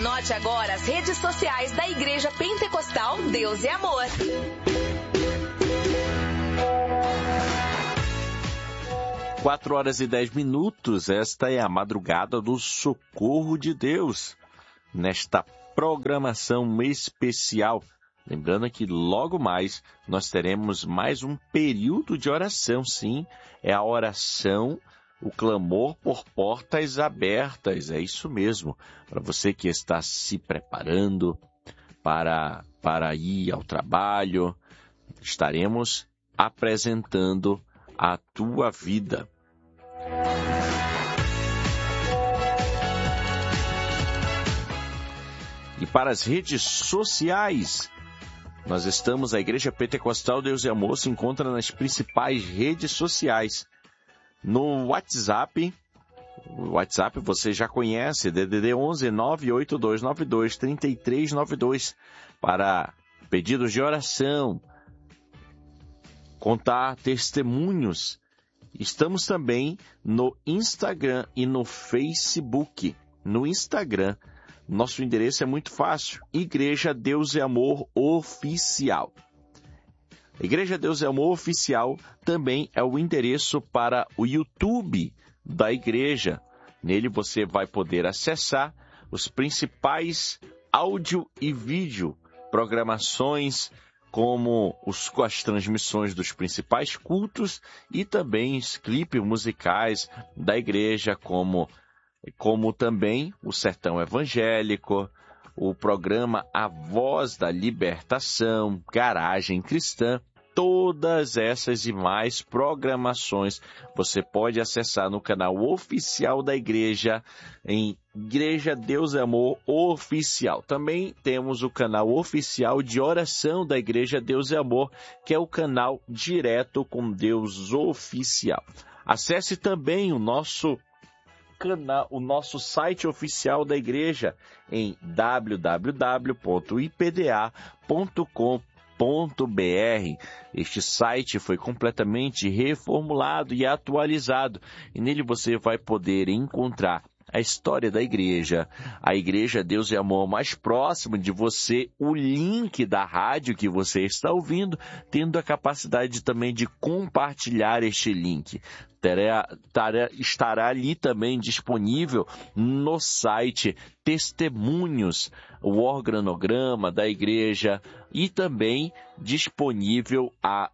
Anote agora as redes sociais da Igreja Pentecostal Deus é Amor. 4h10, esta é a madrugada do Socorro de Deus, nesta programação especial. Lembrando que logo mais nós teremos mais um período de oração, sim, é a oração, o clamor por portas abertas, é isso mesmo, para você que está se preparando para ir ao trabalho, estaremos apresentando a tua vida. E para as redes sociais, nós estamos, a Igreja Pentecostal Deus é Amor se encontra nas principais redes sociais. No WhatsApp, o WhatsApp você já conhece, DDD 11 98292 3392, para pedidos de oração, contar testemunhos. Estamos também no Instagram e no Facebook. No Instagram, nosso endereço é muito fácil, Igreja Deus é Amor Oficial. Igreja Deus é Amor Oficial também é o endereço para o YouTube da igreja. Nele você vai poder acessar os principais áudio e vídeo, programações como as transmissões dos principais cultos e também os clipes musicais da igreja, como também o Sertão Evangélico, o programa A Voz da Libertação, Garagem Cristã. Todas essas e mais programações você pode acessar no canal oficial da igreja, em Igreja Deus é Amor Oficial. Também temos o canal oficial de oração da Igreja Deus é Amor, que é o canal Direto com Deus Oficial. Acesse também o nosso site oficial da igreja em www.ipda.com.br. Este site foi completamente reformulado e atualizado, e nele você vai poder encontrar a história da igreja, a Igreja Deus é Amor mais próximo de você, o link da rádio que você está ouvindo, tendo a capacidade também de compartilhar este link. Estará ali também disponível no site testemunhos, o organograma da igreja, e também disponível a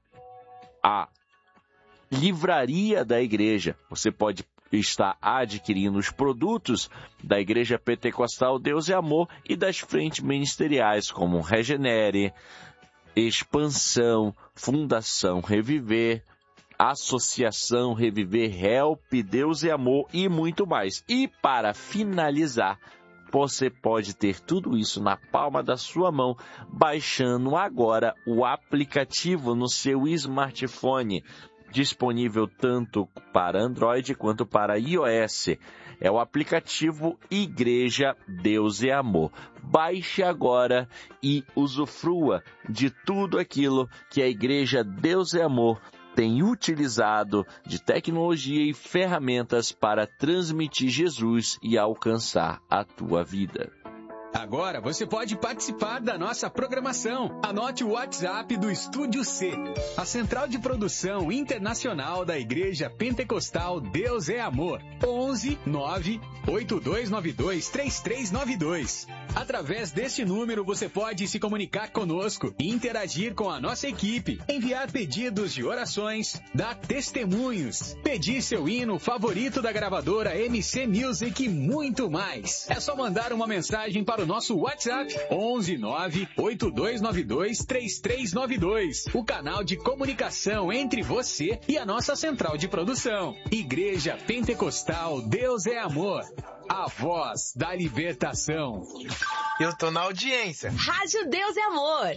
livraria da igreja. Você pode estar adquirindo os produtos da Igreja Pentecostal Deus é Amor e das frentes ministeriais como Regenere, Expansão, Fundação Reviver, Associação Reviver, Help, Deus é Amor e muito mais. E para finalizar, você pode ter tudo isso na palma da sua mão, baixando agora o aplicativo no seu smartphone, disponível tanto para Android quanto para iOS. É o aplicativo Igreja Deus é Amor. Baixe agora e usufrua de tudo aquilo que a Igreja Deus é Amor tem utilizado de tecnologia e ferramentas para transmitir Jesus e alcançar a tua vida. Agora você pode participar da nossa programação. Anote o WhatsApp do Estúdio C, a central de produção internacional da Igreja Pentecostal Deus é Amor. 11 9 8292 3392. Através deste número você pode se comunicar conosco e interagir com a nossa equipe, enviar pedidos de orações, dar testemunhos, pedir seu hino favorito da gravadora MC Music e muito mais. É só mandar uma mensagem para o nosso WhatsApp 11 9 8292 3392, o canal de comunicação entre você e a nossa central de produção. Igreja Pentecostal Deus é Amor, a voz da libertação. Eu tô na audiência. Rádio Deus é Amor.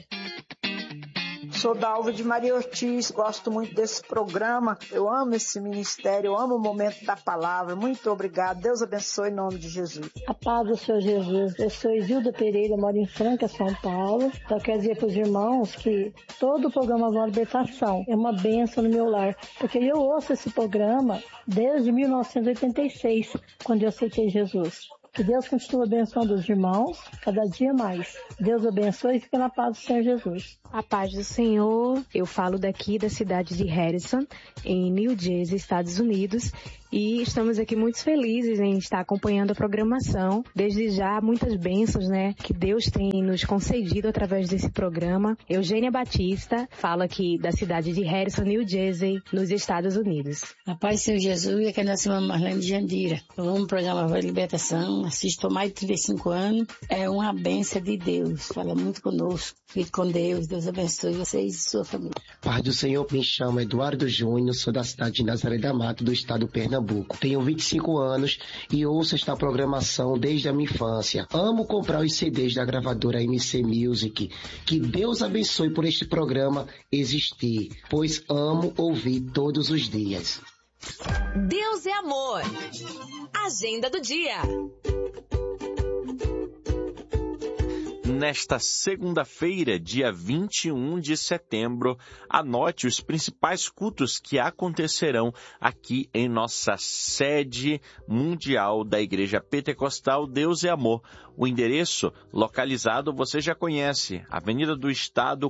Sou Dalva de Maria Ortiz, gosto muito desse programa, eu amo esse ministério, eu amo o momento da palavra. Muito obrigada, Deus abençoe em nome de Jesus. A paz do Senhor Jesus. Eu sou Isilda Pereira, moro em Franca, São Paulo. Então quero dizer para os irmãos que todo o programa Voz da Libertação é uma bênção no meu lar, porque eu ouço esse programa desde 1986, quando eu aceitei Jesus. Que Deus continue abençoando os irmãos, cada dia mais. Deus abençoe e fica na paz do Senhor Jesus. A paz do Senhor, eu falo daqui da cidade de Harrison, em New Jersey, Estados Unidos, e estamos aqui muito felizes em estar acompanhando a programação. Desde já, muitas bênçãos, né, que Deus tem nos concedido através desse programa. Eugênia Batista, falo aqui da cidade de Harrison, New Jersey, nos Estados Unidos. A paz do Senhor Jesus, aqui é nossa irmã Marlene de Jandira. Eu amo o programa Voz de Libertação, assisto há mais de 35 anos. É uma bênção de Deus, fala muito conosco. Fique com Deus, Deus abençoe vocês e sua família. Paz do Senhor, me chamo Eduardo Júnior, sou da cidade de Nazaré da Mata, do estado do Pernambuco. Tenho 25 anos e ouço esta programação desde a minha infância. Amo comprar os CDs da gravadora MC Music. Que Deus abençoe por este programa existir, pois amo ouvir todos os dias. Deus é amor. Agenda do dia. Nesta segunda-feira, dia 21 de setembro, anote os principais cultos que acontecerão aqui em nossa sede mundial da Igreja Pentecostal Deus é Amor. O endereço localizado você já conhece, Avenida do Estado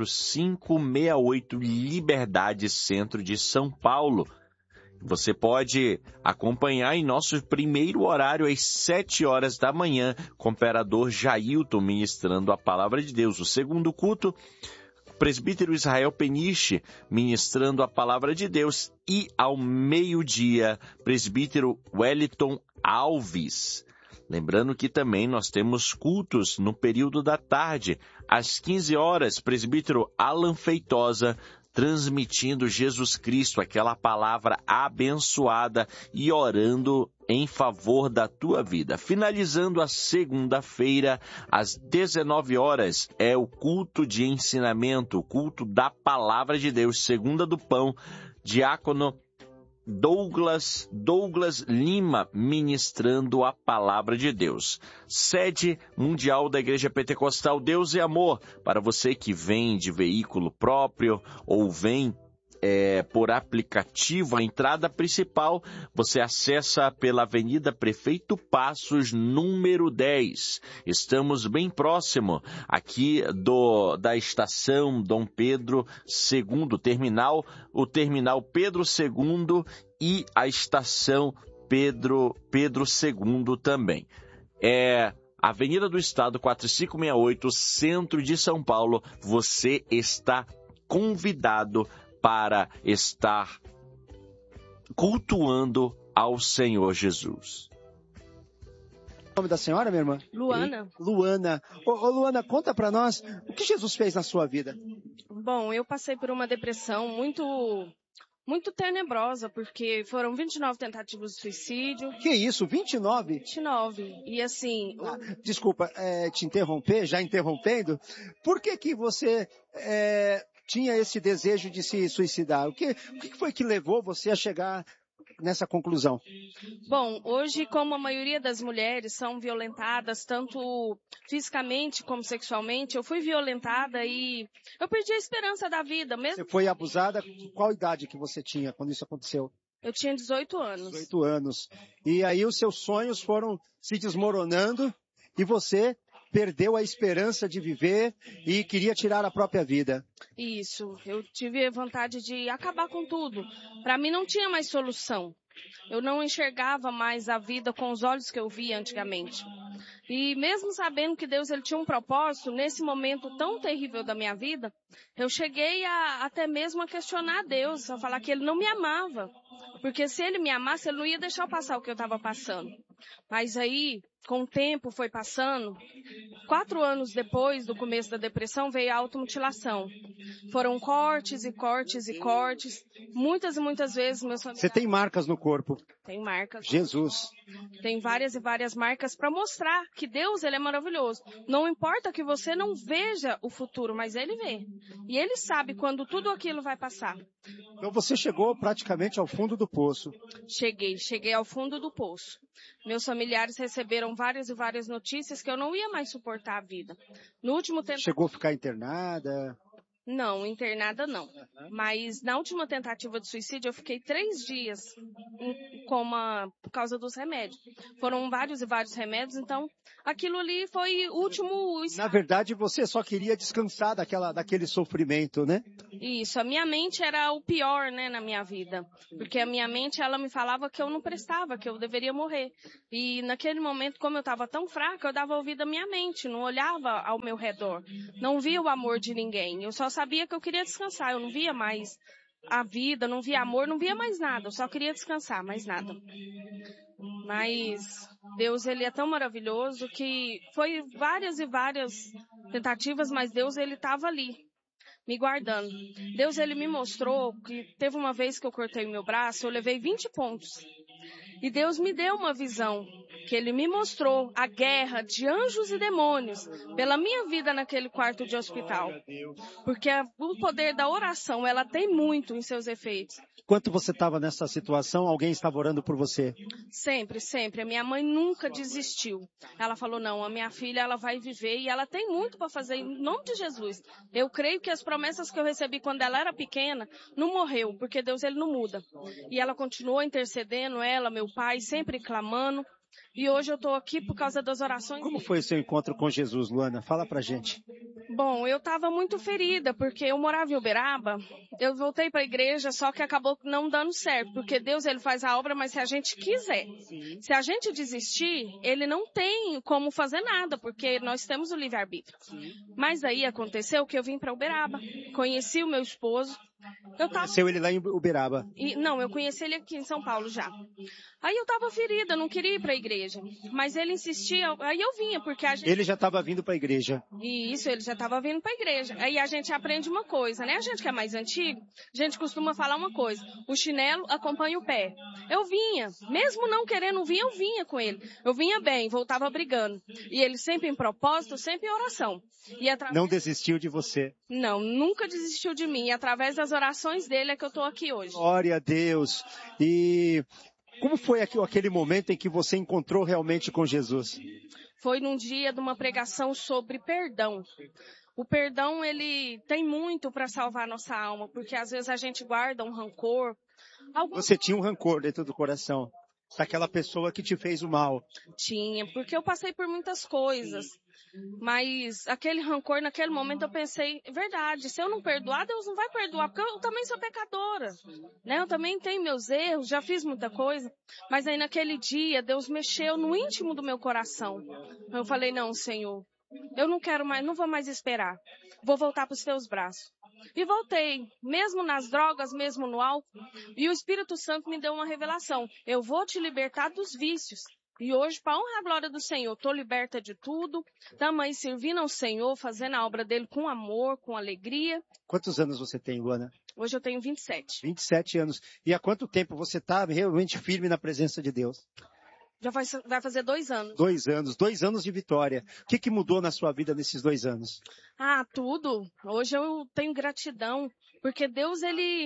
4568, Liberdade, centro de São Paulo. Você pode acompanhar em nosso primeiro horário às 7 horas da manhã, com o imperador Jailton ministrando a palavra de Deus. O segundo culto, o presbítero Israel Peniche ministrando a palavra de Deus. E ao meio-dia, presbítero Wellington Alves. Lembrando que também nós temos cultos no período da tarde. Às 15 horas, presbítero Alan Feitosa transmitindo Jesus Cristo, aquela palavra abençoada e orando em favor da tua vida. Finalizando a segunda-feira, às 19 horas, é o culto de ensinamento, o culto da palavra de Deus, segunda do pão, diácono Douglas Lima ministrando a palavra de Deus. Sede mundial da Igreja Pentecostal Deus é Amor. Para você que vem de veículo próprio ou vem por aplicativo, a entrada principal você acessa pela Avenida Prefeito Passos, número 10. Estamos bem próximo aqui da estação Dom Pedro II, o terminal Pedro II e a estação Pedro II também. Avenida do Estado 4568, centro de São Paulo. Você está convidado para estar cultuando ao Senhor Jesus. O nome da senhora, minha irmã? Luana. Luana. Ô, Luana, conta pra nós o que Jesus fez na sua vida. Bom, eu passei por uma depressão muito tenebrosa, porque foram 29 tentativas de suicídio. Que isso, 29? 29. E assim... Desculpa te interromper, já interrompendo. Por que você tinha esse desejo de se suicidar? O que foi que levou você a chegar nessa conclusão? Bom, hoje, como a maioria das mulheres são violentadas, tanto fisicamente como sexualmente, eu fui violentada e eu perdi a esperança da vida mesmo. Você foi abusada? Qual idade que você tinha quando isso aconteceu? Eu tinha 18 anos. 18 anos. E aí os seus sonhos foram se desmoronando e você perdeu a esperança de viver e queria tirar a própria vida. Isso, eu tive vontade de acabar com tudo. Para mim não tinha mais solução. Eu não enxergava mais a vida com os olhos que eu via antigamente. E mesmo sabendo que Deus ele tinha um propósito, nesse momento tão terrível da minha vida, eu cheguei até mesmo a questionar Deus, a falar que Ele não me amava. Porque se Ele me amasse, Ele não ia deixar eu passar o que eu estava passando. Mas aí, com o tempo foi passando, 4 anos depois do começo da depressão, veio a automutilação. Foram cortes e cortes e cortes. Muitas e muitas vezes meus familiares... Você tem marcas no corpo? Tem marcas. Jesus. Tem várias e várias marcas para mostrar que Deus ele é maravilhoso. Não importa que você não veja o futuro, mas Ele vê. E Ele sabe quando tudo aquilo vai passar. Então você chegou praticamente ao fundo do poço. Cheguei ao fundo do poço. Meus familiares receberam várias e várias notícias que eu não ia mais suportar a vida. No último tempo... Chegou a ficar internada? Não, internada não. Mas na última tentativa de suicídio eu fiquei 3 dias em coma por causa dos remédios. Foram vários e vários remédios, então aquilo ali foi o último... Na verdade, você só queria descansar daquele sofrimento, né? Isso, a minha mente era o pior, né, na minha vida. Porque a minha mente, ela me falava que eu não prestava, que eu deveria morrer. E naquele momento, como eu estava tão fraca, eu dava ouvido à minha mente, não olhava ao meu redor. Não via o amor de ninguém. Eu só sabia que eu queria descansar, eu não via mais a vida, não via amor, não via mais nada. Eu só queria descansar, mais nada. Mas Deus, ele é tão maravilhoso que foi várias e várias tentativas, mas Deus, ele estava ali, me guardando. Deus, ele me mostrou que teve uma vez que eu cortei o meu braço, eu levei 20 pontos. E Deus me deu uma visão, que ele me mostrou a guerra de anjos e demônios pela minha vida naquele quarto de hospital. Porque o poder da oração, ela tem muito em seus efeitos. Enquanto você estava nessa situação, alguém estava orando por você? Sempre, sempre. A minha mãe nunca desistiu. Ela falou, não, a minha filha, ela vai viver e ela tem muito para fazer em nome de Jesus. Eu creio que as promessas que eu recebi quando ela era pequena não morreu, porque Deus, ele não muda. E ela continuou intercedendo, ela, meu pai, sempre clamando. E hoje eu estou aqui por causa das orações. Como foi o seu encontro com Jesus, Luana? Fala pra gente. Bom, eu estava muito ferida, porque eu morava em Uberaba, eu voltei para a igreja, só que acabou não dando certo, porque Deus, ele faz a obra, mas se a gente quiser. Se a gente desistir, ele não tem como fazer nada, porque nós temos o livre-arbítrio. Mas aí aconteceu que eu vim para Uberaba, conheci o meu esposo. Conheceu ele lá em Uberaba? Não, eu conheci ele aqui em São Paulo já. Aí eu estava ferida, não queria ir para a igreja. Mas ele insistia, aí eu vinha, porque a gente... Ele já estava vindo para a igreja. Isso, ele já estava vindo para a igreja. Aí a gente aprende uma coisa, né? A gente que é mais antigo, a gente costuma falar uma coisa. O chinelo acompanha o pé. Eu vinha, mesmo não querendo vir, eu vinha com ele. Eu vinha bem, voltava brigando. E ele sempre em propósito, sempre em oração. Não desistiu de você? Não, nunca desistiu de mim. E através das orações dele é que eu estou aqui hoje. Glória a Deus. E como foi aquele momento em que você encontrou realmente com Jesus? Foi num dia de uma pregação sobre perdão. O perdão, ele tem muito para salvar nossa alma, porque às vezes a gente guarda um rancor. Você tinha um rancor dentro do coração daquela pessoa que te fez o mal? Tinha, porque eu passei por muitas coisas. Mas aquele rancor, naquele momento eu pensei, verdade, se eu não perdoar, Deus não vai perdoar, porque eu também sou pecadora, né? Eu também tenho meus erros, já fiz muita coisa, mas aí naquele dia Deus mexeu no íntimo do meu coração. Eu falei, não, Senhor, eu não quero mais, não vou mais esperar, vou voltar para os teus braços. E voltei, mesmo nas drogas, mesmo no álcool, e o Espírito Santo me deu uma revelação, eu vou te libertar dos vícios. E hoje, para honrar a glória do Senhor, estou liberta de tudo, também servindo ao Senhor, fazendo a obra dele com amor, com alegria. Quantos anos você tem, Luana? Hoje eu tenho 27. 27 anos. E há quanto tempo você está realmente firme na presença de Deus? Já vai fazer 2 anos. 2 anos, 2 anos de vitória. O que mudou na sua vida nesses 2 anos? Ah, tudo. Hoje eu tenho gratidão, porque Deus,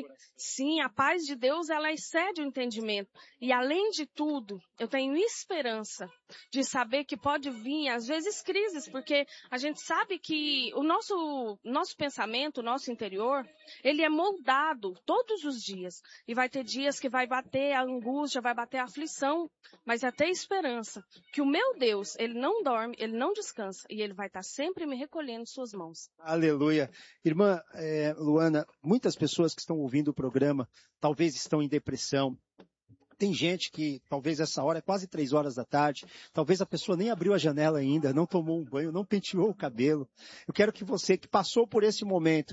sim, a paz de Deus, ela excede o entendimento. E além de tudo, eu tenho esperança de saber que pode vir, às vezes, crises, porque a gente sabe que o nosso pensamento, o nosso interior, ele é moldado todos os dias. E vai ter dias que vai bater a angústia, vai bater a aflição, mas é ter esperança que o meu Deus, ele não dorme, ele não descansa, e ele vai estar sempre me recolhendo em suas mãos. Aleluia. Irmã Luana, muitas pessoas que estão ouvindo o programa, talvez estão em depressão. Tem gente que, talvez essa hora é quase 3 horas da tarde, talvez a pessoa nem abriu a janela ainda, não tomou um banho, não penteou o cabelo. Eu quero que você, que passou por esse momento,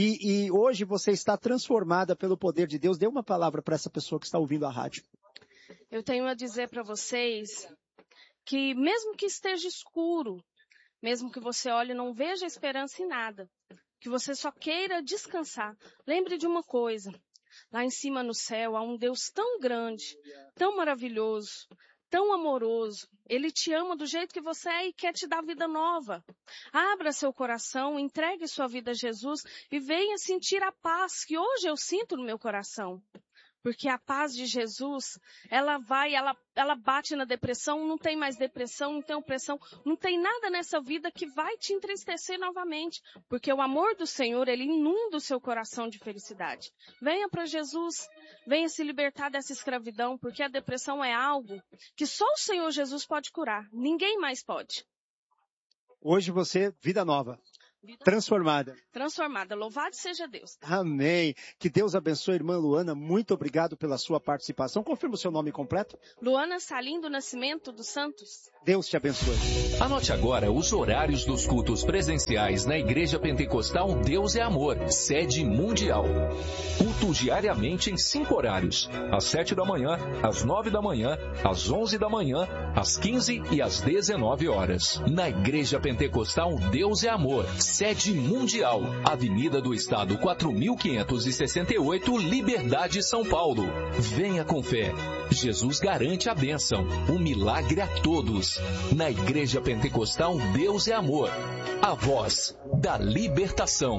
e hoje você está transformada pelo poder de Deus, dê uma palavra para essa pessoa que está ouvindo a rádio. Eu tenho a dizer para vocês que mesmo que esteja escuro, mesmo que você olhe e não veja esperança em nada, que você só queira descansar, lembre de uma coisa, lá em cima no céu há um Deus tão grande, tão maravilhoso, tão amoroso. Ele te ama do jeito que você é e quer te dar vida nova. Abra seu coração, entregue sua vida a Jesus e venha sentir a paz que hoje eu sinto no meu coração. Porque a paz de Jesus, ela bate na depressão, não tem mais depressão, não tem opressão, não tem nada nessa vida que vai te entristecer novamente. Porque o amor do Senhor, ele inunda o seu coração de felicidade. Venha para Jesus, venha se libertar dessa escravidão, porque a depressão é algo que só o Senhor Jesus pode curar. Ninguém mais pode. Hoje você, vida nova. Transformada. Transformada. Louvado seja Deus. Amém. Que Deus abençoe a irmã Luana. Muito obrigado pela sua participação. Confirma o seu nome completo. Luana Salim do Nascimento dos Santos. Deus te abençoe. Anote agora os horários dos cultos presenciais na Igreja Pentecostal Deus é Amor, sede mundial. Cultos diariamente em 5 horários. Às 7 da manhã, às 9 da manhã, às 11 da manhã, às 15 e às 19 horas. Na Igreja Pentecostal Deus é Amor, sede mundial. Avenida do Estado 4568, Liberdade, São Paulo. Venha com fé. Jesus garante a bênção, o milagre a todos. Na Igreja Pentecostal Deus é Amor, a voz da libertação.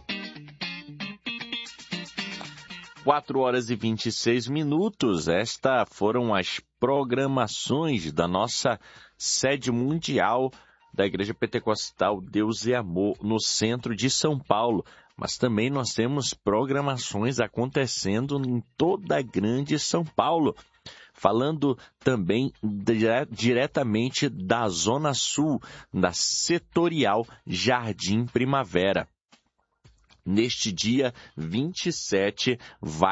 4h26. Estas foram as programações da nossa sede mundial da Igreja Pentecostal Deus é Amor, no centro de São Paulo. Mas também nós temos programações acontecendo em toda a grande São Paulo. Falando também diretamente da Zona Sul, da Setorial Jardim Primavera. Neste dia 26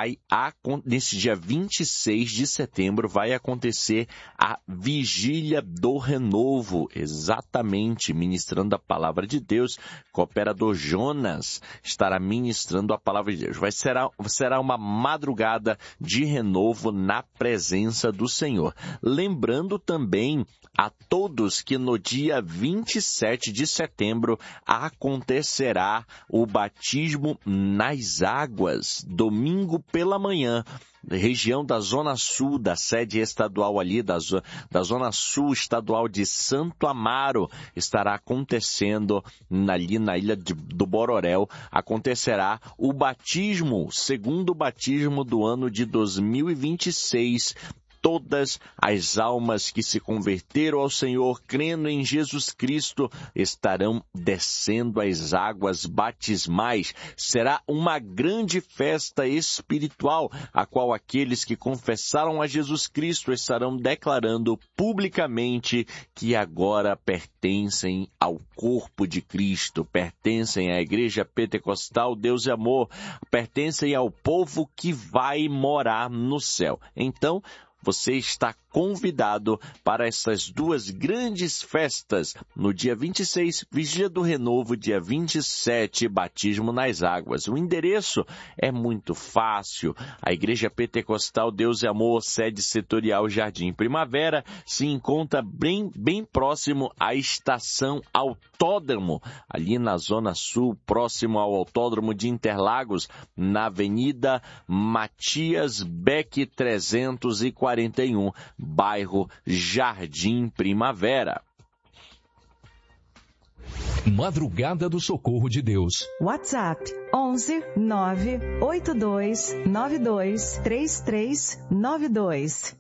de setembro, vai acontecer a Vigília do Renovo, exatamente, ministrando a palavra de Deus. Cooperador Jonas estará ministrando a palavra de Deus. Será uma madrugada de renovo na presença do Senhor. Lembrando também a todos que no dia 27 de setembro acontecerá o batismo nas águas, domingo pela manhã, região da Zona Sul, da sede estadual ali, da Zona Sul estadual de Santo Amaro, estará acontecendo ali na ilha do Bororé, acontecerá o batismo, segundo batismo do ano de 2026, todas as almas que se converteram ao Senhor, crendo em Jesus Cristo, estarão descendo as águas batismais. Será uma grande festa espiritual, a qual aqueles que confessaram a Jesus Cristo estarão declarando publicamente que agora pertencem ao corpo de Cristo, pertencem à Igreja Pentecostal Deus é Amor, pertencem ao povo que vai morar no céu. Então, você está convidado para essas duas grandes festas. No dia 26, Vigília do Renovo, dia 27, Batismo nas Águas. O endereço é muito fácil. A Igreja Pentecostal Deus é Amor, sede setorial Jardim Primavera, se encontra bem próximo à estação Autódromo, ali na Zona Sul, próximo ao Autódromo de Interlagos, na Avenida Matias Beck 341, bairro Jardim Primavera. Madrugada do Socorro de Deus. WhatsApp 11 982 92 3392.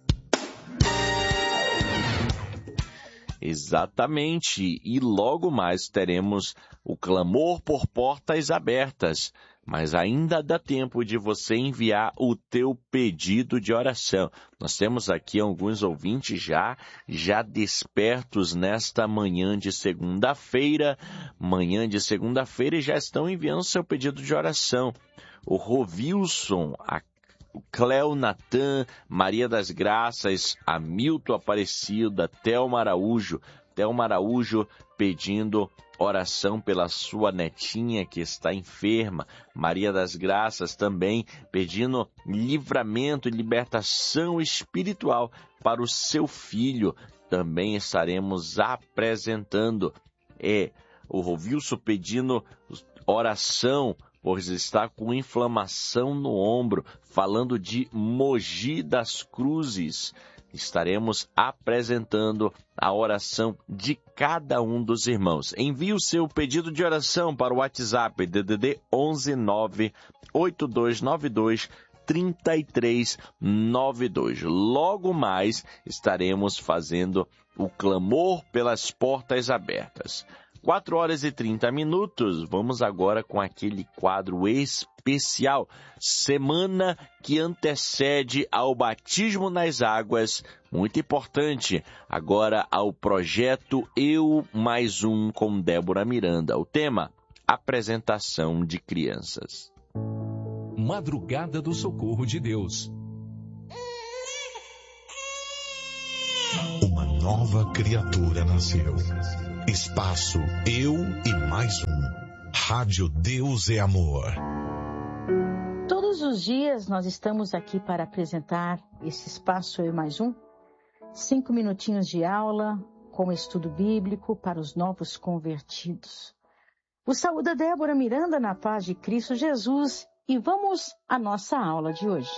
Exatamente. E logo mais teremos o clamor por portas abertas. Mas ainda dá tempo de você enviar o teu pedido de oração. Nós temos aqui alguns ouvintes já despertos nesta manhã de segunda-feira. E já estão enviando seu pedido de oração. O Rovilson, o Cleo Natan, Maria das Graças, Hamilton Aparecida, Thelma Araújo pedindo oração pela sua netinha que está enferma. Maria das Graças também pedindo livramento e libertação espiritual para o seu filho. Também estaremos apresentando. O Rovilson pedindo oração, pois está com inflamação no ombro, falando de Mogi das Cruzes. Estaremos apresentando a oração de cada um dos irmãos. Envie o seu pedido de oração para o WhatsApp DDD 11 98292 3392. Logo mais estaremos fazendo o clamor pelas portas abertas. 4h30. Vamos agora com aquele quadro especial, semana que antecede ao batismo nas águas, muito importante, agora ao projeto Eu Mais Um com Débora Miranda. O tema, apresentação de crianças. Madrugada do Socorro de Deus. Uma nova criatura nasceu. Espaço Eu e Mais Um. Rádio Deus é Amor. Todos os dias nós estamos aqui para apresentar esse Espaço Eu e Mais Um. 5 minutinhos de aula com estudo bíblico para os novos convertidos. O saúde Débora Miranda na paz de Cristo Jesus e vamos à nossa aula de hoje.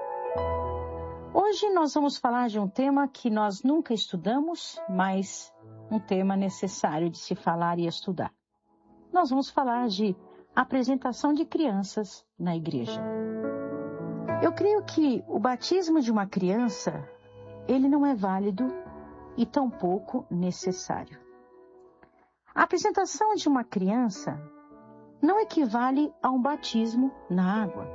Hoje nós vamos falar de um tema que nós nunca estudamos, mas um tema necessário de se falar e estudar. Nós vamos falar de apresentação de crianças na igreja. Eu creio que o batismo de uma criança, ele não é válido e tampouco necessário. A apresentação de uma criança não equivale a um batismo na água.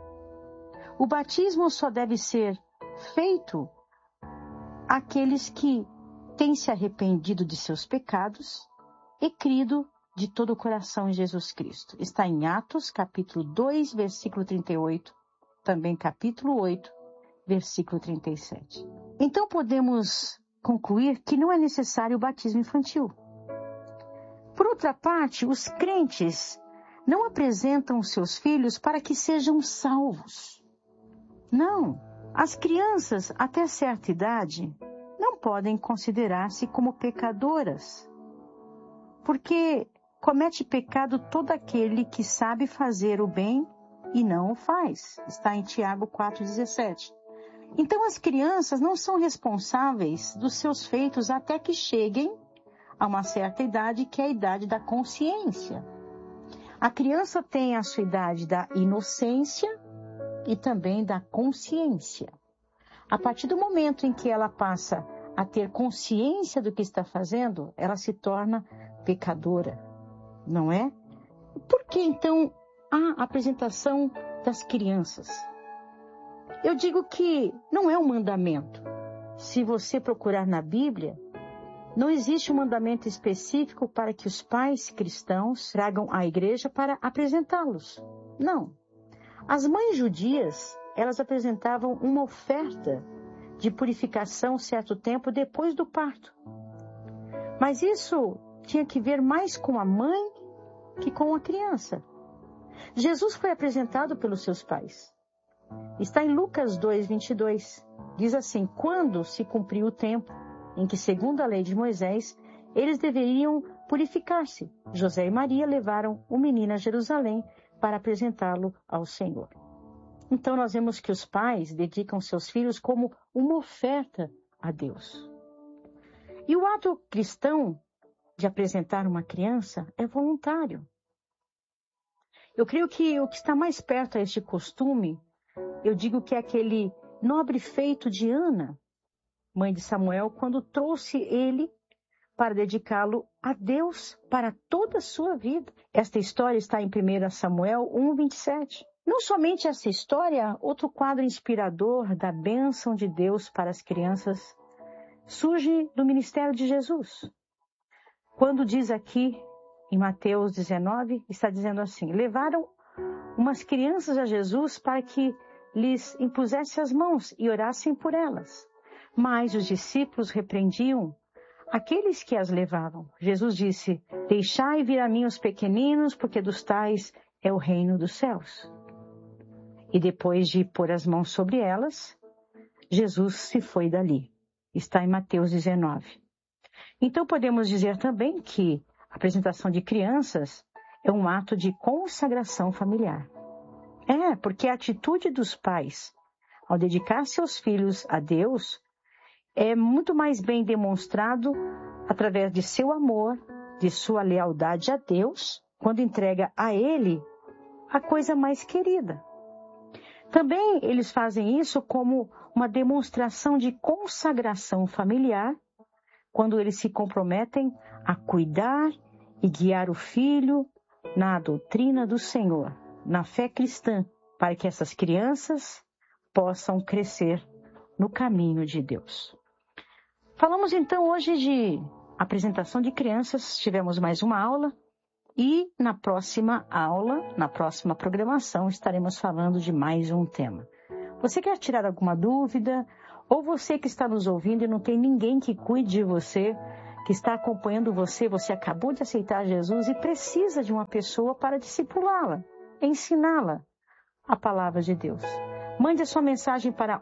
O batismo só deve ser feito àqueles que têm se arrependido de seus pecados e crido de todo o coração em Jesus Cristo. Está em Atos, capítulo 2, versículo 38, também capítulo 8, versículo 37. Então podemos concluir que não é necessário o batismo infantil. Por outra parte, os crentes não apresentam seus filhos para que sejam salvos. Não, as crianças até certa idade não podem considerar-se como pecadoras, porque comete pecado todo aquele que sabe fazer o bem e não o faz. Está em Tiago 4,17. Então as crianças não são responsáveis dos seus feitos até que cheguem a uma certa idade, que é a idade da consciência. A criança tem a sua idade da inocência e também da consciência. A partir do momento em que ela passa a ter consciência do que está fazendo, ela se torna pecadora, não é? Por que então a apresentação das crianças? Eu digo que não é um mandamento. Se você procurar na Bíblia, não existe um mandamento específico para que os pais cristãos tragam à igreja para apresentá-los. Não. As mães judias, elas apresentavam uma oferta de purificação certo tempo depois do parto. Mas isso tinha que ver mais com a mãe que com a criança. Jesus foi apresentado pelos seus pais. Está em Lucas 2:22. Diz assim: quando se cumpriu o tempo em que, segundo a lei de Moisés, eles deveriam purificar-se, José e Maria levaram o menino a Jerusalém para apresentá-lo ao Senhor. Então nós vemos que os pais dedicam seus filhos como uma oferta a Deus. E o ato cristão de apresentar uma criança é voluntário. Eu creio que o que está mais perto a este costume, eu digo que é aquele nobre feito de Ana, mãe de Samuel, quando trouxe ele para dedicá-lo a Deus para toda a sua vida. Esta história está em 1 Samuel 1:27. Não somente essa história, outro quadro inspirador da bênção de Deus para as crianças surge do ministério de Jesus. Quando diz aqui, em Mateus 19, está dizendo assim: levaram umas crianças a Jesus para que lhes impusesse as mãos e orassem por elas. Mas os discípulos repreendiam aqueles que as levavam. Jesus disse: deixai vir a mim os pequeninos, porque dos tais é o reino dos céus. E depois de pôr as mãos sobre elas, Jesus se foi dali. Está em Mateus 19. Então podemos dizer também que a apresentação de crianças é um ato de consagração familiar. Porque a atitude dos pais ao dedicar seus filhos a Deus é muito mais bem demonstrado através de seu amor, de sua lealdade a Deus, quando entrega a Ele a coisa mais querida. Também eles fazem isso como uma demonstração de consagração familiar, quando eles se comprometem a cuidar e guiar o filho na doutrina do Senhor, na fé cristã, para que essas crianças possam crescer no caminho de Deus. Falamos então hoje de apresentação de crianças, tivemos mais uma aula e na próxima aula, na próxima programação, estaremos falando de mais um tema. Você quer tirar alguma dúvida? Ou você que está nos ouvindo e não tem ninguém que cuide de você, que está acompanhando você, você acabou de aceitar Jesus e precisa de uma pessoa para discipulá-la, ensiná-la a palavra de Deus. Mande a sua mensagem para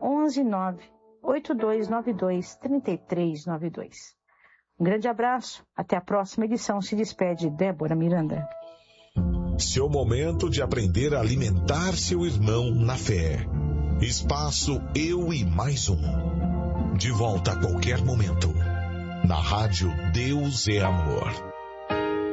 119-8292-3392. Um grande abraço, até a próxima edição. Se despede Débora Miranda. Seu momento de aprender a alimentar seu irmão na fé. Espaço Eu e Mais Um. De volta a qualquer momento. Na rádio Deus é Amor.